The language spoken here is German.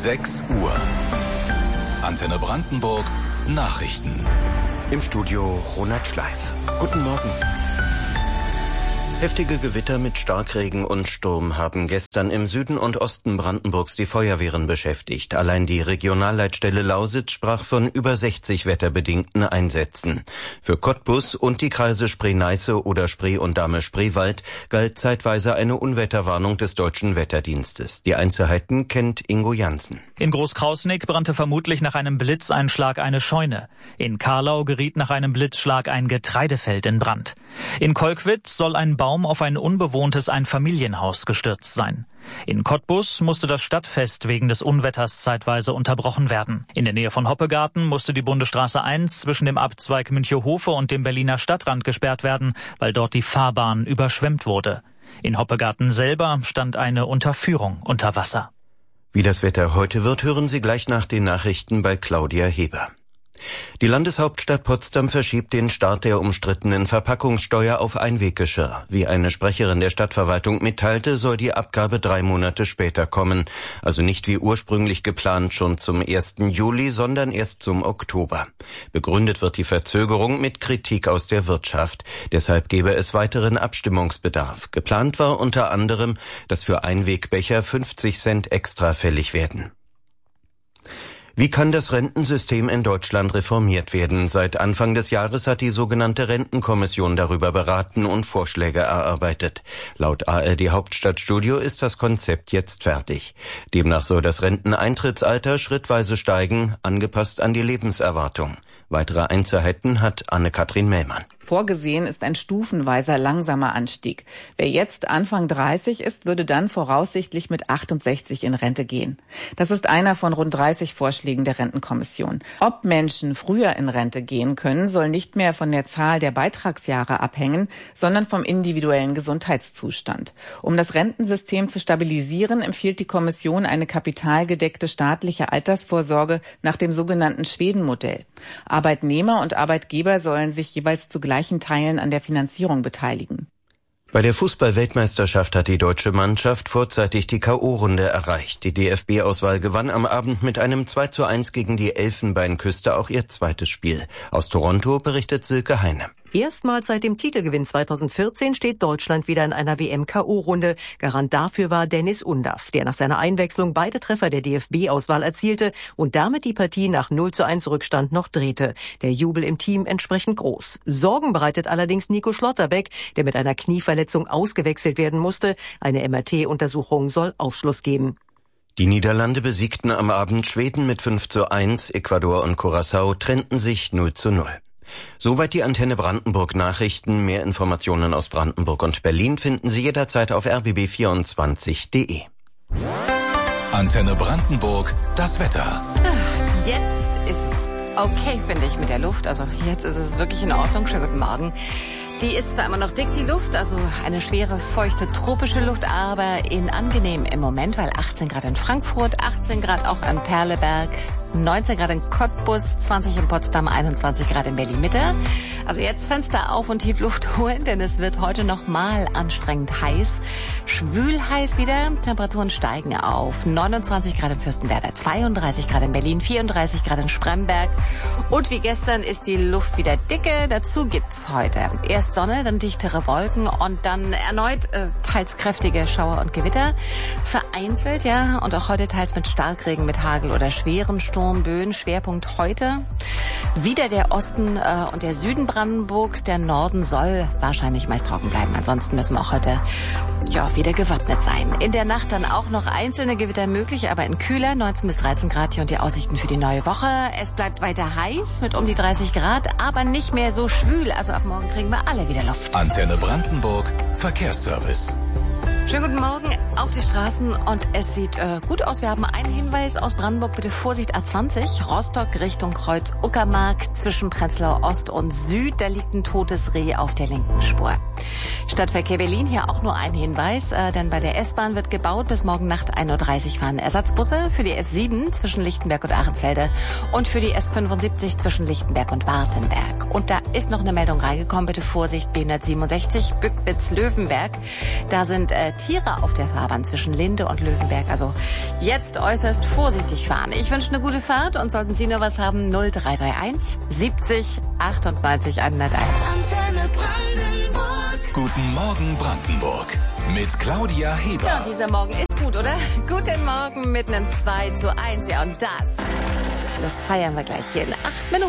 6 Uhr. Antenne Brandenburg Nachrichten. Im Studio Ronald Schleif. Guten Morgen. Heftige Gewitter mit Starkregen und Sturm haben gestern im Süden und Osten Brandenburgs die Feuerwehren beschäftigt. Allein die Regionalleitstelle Lausitz sprach von über 60 wetterbedingten Einsätzen. Für Cottbus und die Kreise Spree-Neiße oder Spree und Dahme-Spreewald galt zeitweise eine Unwetterwarnung des Deutschen Wetterdienstes. Die Einzelheiten kennt Ingo Jansen. In Großkrausnick brannte vermutlich nach einem Blitzeinschlag eine Scheune. In Karlau geriet nach einem Blitzschlag ein Getreidefeld in Brand. In Kolkwitz soll ein Baum auf ein unbewohntes Einfamilienhaus gestürzt sein. In Cottbus musste das Stadtfest wegen des Unwetters zeitweise unterbrochen werden. In der Nähe von Hoppegarten musste die Bundesstraße 1 zwischen dem Abzweig Münchehofe und dem Berliner Stadtrand gesperrt werden, weil dort die Fahrbahn überschwemmt wurde. In Hoppegarten selber stand eine Unterführung unter Wasser. Wie das Wetter heute wird, hören Sie gleich nach den Nachrichten bei Claudia Heber. Die Landeshauptstadt Potsdam verschiebt den Start der umstrittenen Verpackungssteuer auf Einweggeschirr. Wie eine Sprecherin der Stadtverwaltung mitteilte, soll die Abgabe 3 Monate später kommen. Also nicht wie ursprünglich geplant schon zum 1. Juli, sondern erst zum Oktober. Begründet wird die Verzögerung mit Kritik aus der Wirtschaft. Deshalb gebe es weiteren Abstimmungsbedarf. Geplant war unter anderem, dass für Einwegbecher 50 Cent extra fällig werden. Wie kann das Rentensystem in Deutschland reformiert werden? Seit Anfang des Jahres hat die sogenannte Rentenkommission darüber beraten und Vorschläge erarbeitet. Laut ARD Hauptstadtstudio ist das Konzept jetzt fertig. Demnach soll das Renteneintrittsalter schrittweise steigen, angepasst an die Lebenserwartung. Weitere Einzelheiten hat Anne-Kathrin Mellmann. Vorgesehen ist ein stufenweiser langsamer Anstieg. Wer jetzt Anfang 30 ist, würde dann voraussichtlich mit 68 in Rente gehen. Das ist einer von rund 30 Vorschlägen der Rentenkommission. Ob Menschen früher in Rente gehen können, soll nicht mehr von der Zahl der Beitragsjahre abhängen, sondern vom individuellen Gesundheitszustand. Um das Rentensystem zu stabilisieren, empfiehlt die Kommission eine kapitalgedeckte staatliche Altersvorsorge nach dem sogenannten Schweden-Modell. Arbeitnehmer und Arbeitgeber sollen sich jeweils zu gleichen Teilen an der Finanzierung beteiligen. Bei der Fußball-Weltmeisterschaft hat die deutsche Mannschaft vorzeitig die K.O.-Runde erreicht. Die DFB-Auswahl gewann am Abend mit einem 2:1 gegen die Elfenbeinküste auch ihr zweites Spiel. Aus Toronto berichtet Silke Heine. Erstmals seit dem Titelgewinn 2014 steht Deutschland wieder in einer WM-K.O.-Runde. Garant dafür war Dennis Undaff, der nach seiner Einwechslung beide Treffer der DFB-Auswahl erzielte und damit die Partie nach 0:1 Rückstand noch drehte. Der Jubel im Team entsprechend groß. Sorgen bereitet allerdings Nico Schlotterbeck, der mit einer Knieverletzung ausgewechselt werden musste. Eine MRT-Untersuchung soll Aufschluss geben. Die Niederlande besiegten am Abend Schweden mit 5:1, Ecuador und Curaçao trennten sich 0:0. Soweit die Antenne Brandenburg Nachrichten. Mehr Informationen aus Brandenburg und Berlin finden Sie jederzeit auf rbb24.de. Antenne Brandenburg, das Wetter. Jetzt ist es okay, finde ich, mit der Luft. Also jetzt ist es wirklich in Ordnung. Schönen guten Morgen. Die ist zwar immer noch dick, die Luft, also eine schwere, feuchte, tropische Luft, aber in angenehm im Moment, weil 18 Grad in Frankfurt, 18 Grad auch an Perleberg, 19 Grad in Cottbus, 20 in Potsdam, 21 Grad in Berlin-Mitte. Also jetzt Fenster auf und tief Luft holen, denn es wird heute noch mal anstrengend heiß. Schwül heiß wieder, Temperaturen steigen auf 29 Grad in Fürstenwerder, 32 Grad in Berlin, 34 Grad in Spremberg. Und wie gestern ist die Luft wieder dicke. Dazu gibt's heute erst Sonne, dann dichtere Wolken und dann erneut teils kräftige Schauer und Gewitter. Vereinzelt, ja, und auch heute teils mit Starkregen, mit Hagel oder schweren Sturmböen. Schwerpunkt heute wieder der Osten und der Süden Brandenburgs. Der Norden soll wahrscheinlich meist trocken bleiben. Ansonsten müssen wir auch heute wieder gewappnet sein. In der Nacht dann auch noch einzelne Gewitter möglich, aber in kühler, 19 bis 13 Grad hier und die Aussichten für die neue Woche. Es bleibt weiter heiß mit um die 30 Grad, aber nicht mehr so schwül. Also ab morgen kriegen wir alle wieder Luft. Antenne Brandenburg, Verkehrsservice. Schönen guten Morgen auf die Straßen und es sieht gut aus. Wir haben einen Hinweis aus Brandenburg. Bitte Vorsicht A20, Rostock Richtung Kreuz Uckermark zwischen Prenzlauer Ost und Süd. Da liegt ein totes Reh auf der linken Spur. Stadtverkehr Berlin, hier auch nur ein Hinweis, denn bei der S-Bahn wird gebaut. Bis morgen Nacht 1:30 Uhr fahren Ersatzbusse für die S7 zwischen Lichtenberg und Ahrensfelde und für die S75 zwischen Lichtenberg und Wartenberg. Und da ist noch eine Meldung reingekommen. Bitte Vorsicht, B167 Bückwitz-Löwenberg. Da sind Tiere auf der Fahrbahn zwischen Linde und Löwenberg. Also jetzt äußerst vorsichtig fahren. Ich wünsche eine gute Fahrt und sollten Sie noch was haben, 0331 70 98 101. Antenne Brandenburg. Guten Morgen Brandenburg. Mit Claudia Heber. Ja, dieser Morgen ist gut, oder? Guten Morgen mit einem 2:1. Ja, und das feiern wir gleich hier in 8 Minuten.